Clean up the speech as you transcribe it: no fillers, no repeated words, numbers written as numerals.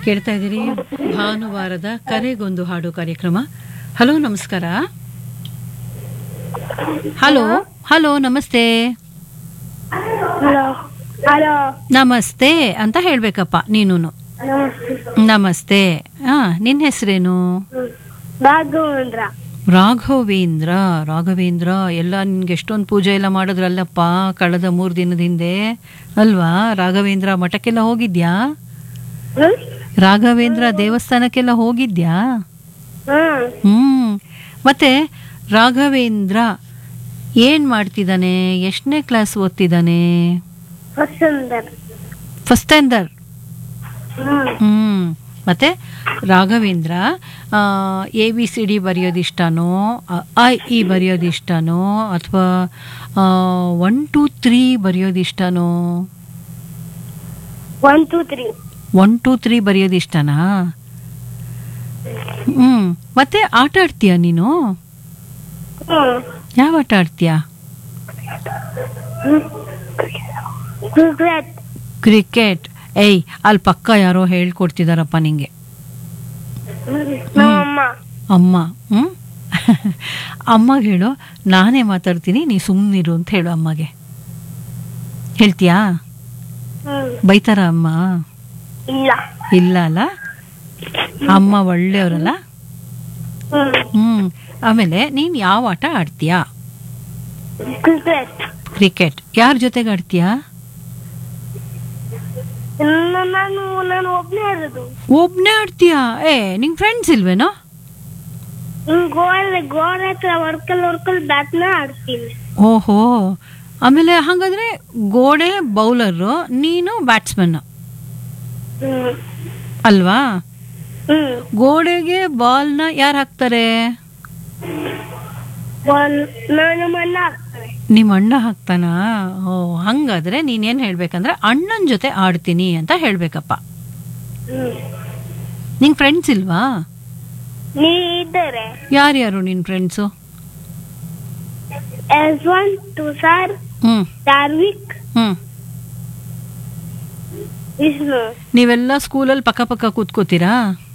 ಕೇಳ್ತಾ ಇದ್ದೀರಿ ಭಾನುವಾರದ ಕರೆಗೊಂದು ಹಾಡು ಕಾರ್ಯಕ್ರಮ. ಹಲೋ ನಮಸ್ಕಾರ. ಹಲೋ ಹಲೋ ನಮಸ್ತೆ. ಹಲೋ ಹಲೋ ನಮಸ್ತೆ ಅಂತ ಹೇಳ್ಬೇಕಪ್ಪ ನೀನು. ನಮಸ್ತೆ. ನಿನ್ನ ಹೆಸರೇನು? ರಾಘವೇಂದ್ರ. ರಾಘವೇಂದ್ರ. ರಾಘವೇಂದ್ರ ಎಲ್ಲ ನಿನ್ಗೆ ಎಷ್ಟೊಂದು ಪೂಜೆ ಎಲ್ಲ ಮಾಡಿದ್ರಲ್ಲಪ್ಪ ಕಳೆದ 3 ದಿನದ ಹಿಂದೆ ಅಲ್ವಾ? ರಾಘವೇಂದ್ರ ಮಠಕ್ಕೆಲ್ಲ ಹೋಗಿದ್ಯಾ? ರಾಘವೇಂದ್ರ ದೇವಸ್ಥಾನಕ್ಕೆಲ್ಲ ಹೋಗಿದ್ಯಾ? ಮತ್ತೆ ರಾಘವೇಂದ್ರ ಏನ್ ಮಾಡ್ತಿದ್ದಾನೆ? ಎಷ್ಟನೇ ಕ್ಲಾಸ್ ಓದ್ತಿದ್ದಾನೆ? First standard. ಮತ್ತೆ ರಾಘವೇಂದ್ರ ABCD ಬರೆಯೋದಿಷ್ಟನೋ, I ಬರೆಯೋದಿಷ್ಟನೋ, ಅಥವಾ 1 2 3 ಬರೆಯೋದಿಷ್ಟನೋ? 1 2 3 1 2 3 ಬರೆಯೋದಿಷ್ಟನಾ? ಮತ್ತೆ ಆಟ ಆಡ್ತೀಯ ನೀನು? ಯಾವ ಆಟ ಆಡ್ತೀಯ? ಕ್ರಿಕೆಟ್. ಏಯ್, ಅಲ್ಲಿ ಪಕ್ಕ ಯಾರೋ ಹೇಳ್ಕೊಡ್ತಿದಾರಪ್ಪ ನಿಂಗೆ. ಅಮ್ಮ. ಅಮ್ಮಗೆ ಹೇಳು, ನಾನೇ ಮಾತಾಡ್ತೀನಿ, ನೀ ಸುಮ್ಮನಿರು ಅಂತ ಹೇಳು ಅಮ್ಮಗೆ. ಹೇಳ್ತೀಯಾ? ಬೈತಾರ ಅಮ್ಮ? ಇಲ್ಲ ಅಲ್ಲ, ಅಮ್ಮ ಒಳ್ಳೆಯವರಲ್ಲ. ಆಮೇಲೆ ನೀನ್ ಯಾವ ಆಟ ಆಡ್ತೀಯಾ? ಕ್ರಿಕೆಟ್. ಯಾರ ಜೊತೆಗೆ ಆಡ್ತೀಯಾ? ನಾನು ಒಬ್ನೇ ಆಡೋದು. ಒಬ್ನೇ ಆಡ್ತೀಯಾ? ನಿಂಗ್ ಫ್ರೆಂಡ್ಸ್ ಇಲ್ವೇನೋ? ಗೋಡೆ ಹತ್ರ ಹೊಡ್ಕಲ್ ಬ್ಯಾಟ್ನ ಆಡ್ತೀನಿ. ಓಹೋ. ಆಮೇಲೆ ಹಾಗಾದ್ರೆ ಗೋಡೆ ಬೌಲರ್, ನೀನು ಬ್ಯಾಟ್ಸ್ಮನ್ ಅಲ್ವಾ? ಗೋಡೆಗೆ ಬಾಲ್ನ ಯಾರು ಹಾಕ್ತಾರೆ? ನಿಮ್ಮ ಅಣ್ಣ ಹಾಕ್ತಾನಾ? ಓ, ಹಂಗಾದ್ರೆ ನೀನೇನ್ ಹೇಳ್ಬೇಕಂದ್ರೆ ಅಣ್ಣನ ಜೊತೆ ಆಡ್ತೀನಿ ಅಂತ ಹೇಳ್ಬೇಕಪ್ಪ. ನಿಂಗ್ ಫ್ರೆಂಡ್ಸ್ ಇಲ್ವಾ? ಯಾರ್ಯಾರು ನಿನ್ ಫ್ರೆಂಡ್ಸು? ತುಷಾರ್, ಧಾರ್ವಿಕ್, ವಿಷ್ಣು. ನೀವೆಲ್ಲ ಸ್ಕೂಲಲ್ಲಿ ಪಕ್ಕ ಪಕ್ಕ ಕೂತ್ಕೋತೀರಾ?